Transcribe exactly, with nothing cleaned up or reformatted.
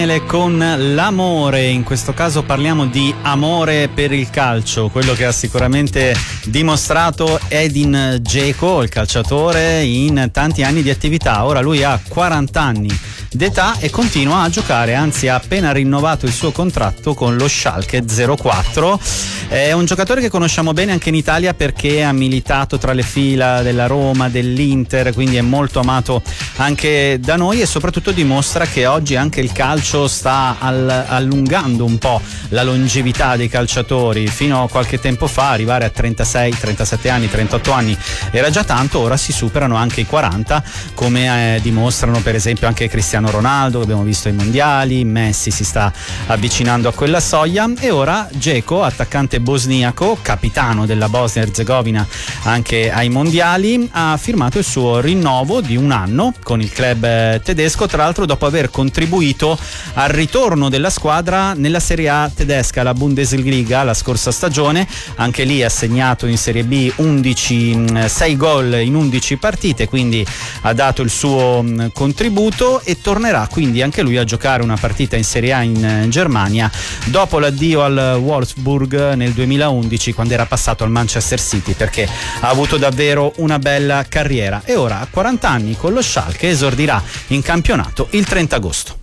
Con l'amore, in questo caso parliamo di amore per il calcio, quello che ha sicuramente dimostrato Edin Dzeko, il calciatore, in tanti anni di attività. Ora lui ha quaranta anni d'età e continua a giocare, anzi ha appena rinnovato il suo contratto con lo Schalke zero quattro. È un giocatore che conosciamo bene anche in Italia perché ha militato tra le fila della Roma, dell'Inter, quindi è molto amato anche da noi e soprattutto dimostra che oggi anche il calcio sta al, allungando un po' la longevità dei calciatori. Fino a qualche tempo fa arrivare a trentasei, trentasette anni, trentotto anni era già tanto, ora si superano anche i quaranta, come eh, dimostrano per esempio anche Cristiano Ronaldo, che abbiamo visto ai mondiali. Messi si sta avvicinando a quella soglia e ora Dzeko, attaccante bosniaco, capitano della Bosnia-Erzegovina anche ai mondiali, ha firmato il suo rinnovo di un anno con il club eh, tedesco, tra l'altro dopo aver contribuito al ritorno della squadra nella Serie A tedesca, la Bundesliga, la scorsa stagione. Anche lì ha segnato in Serie B undici, sei gol in undici partite, quindi ha dato il suo contributo e tornerà quindi anche lui a giocare una partita in Serie A in Germania dopo l'addio al Wolfsburg nel duemilaundici, quando era passato al Manchester City, perché ha avuto davvero una bella carriera e ora a quaranta anni con lo Schalke esordirà in campionato il trenta agosto.